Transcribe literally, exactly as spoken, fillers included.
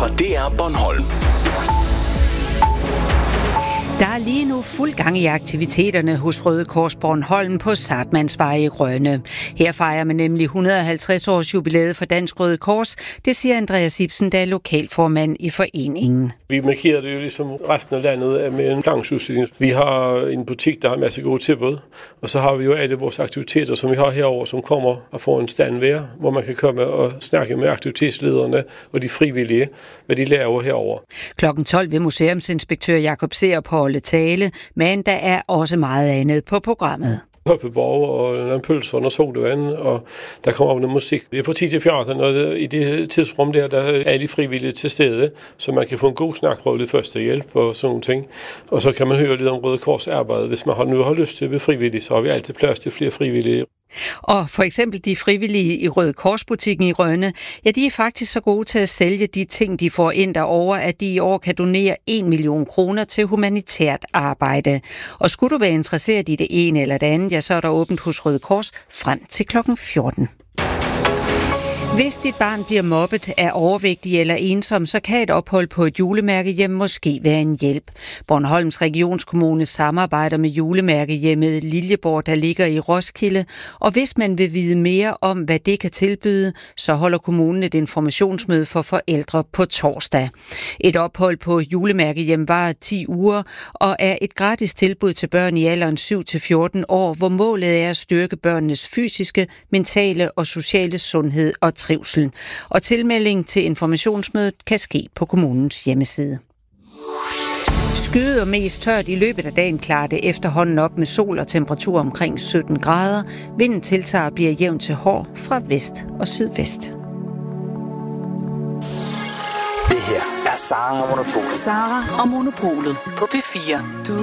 fra D R Bornholm. Der er lige nu fuld gang i aktiviteterne hos Røde Kors Bornholm på Sartmannsvej i Rønne. Her fejrer man nemlig et hundrede og halvtreds års jubilæet for Dansk Røde Kors. Det siger Andreas Ibsen, der er lokalformand i foreningen. Vi markerer det jo ligesom resten af landet med en planchudstilling. Vi har en butik, der har en masse gode tilbud, og så har vi jo alle vores aktiviteter, som vi har herover, som kommer og får en stand hver, hvor man kan komme og snakke med aktivitetslederne og de frivillige, hvad de laver herover. klokken tolv vil museumsinspektør Jakob Seer på holde tale, men der er også meget andet på programmet. Hoppeborg og nogle pølser og sodavand, og der kommer også noget musik. Det er fra ti til fjorten, og i det tidsrum der, der er de frivillige til stede, så man kan få en god snak på lidt førstehjælp og sådan nogle ting. Og så kan man høre lidt om Røde Kors arbejde. Hvis man nu har lyst til at være frivillig, så har vi altid plads til flere frivillige. Og for eksempel de frivillige i Røde Kors-butikken i Rønne, ja, de er faktisk så gode til at sælge de ting, de får ind derover, at de i år kan donere en million kroner til humanitært arbejde. Og skulle du være interesseret i det ene eller det andet, ja, så er der åbent hos Røde Kors frem til klokken fjorten. Hvis dit barn bliver mobbet, er overvægtig eller ensom, så kan et ophold på et julemærkehjem måske være en hjælp. Bornholms Regionskommune samarbejder med julemærkehjemmet Liljeborg, der ligger i Roskilde. Og hvis man vil vide mere om, hvad det kan tilbyde, så holder kommunen et informationsmøde for forældre på torsdag. Et ophold på julemærkehjem varer ti uger og er et gratis tilbud til børn i alderen syv til fjorten år, hvor målet er at styrke børnenes fysiske, mentale og sociale sundhed og trivsel. Og tilmelding til informationsmødet kan ske på kommunens hjemmeside. Skyet og mest tørt i løbet af dagen klarer det efterhånden op med sol og temperatur omkring sytten grader. Vinden tiltager og bliver jævn til hård fra vest og sydvest. Det her er Sara og Monopolet. Sara og Monopolet på P fire. Du